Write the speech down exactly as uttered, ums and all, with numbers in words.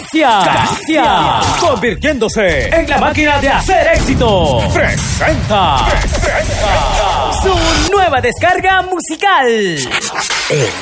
Casia, Casia, convirtiéndose en la máquina de hacer éxito. Presenta, presenta su nueva descarga musical. El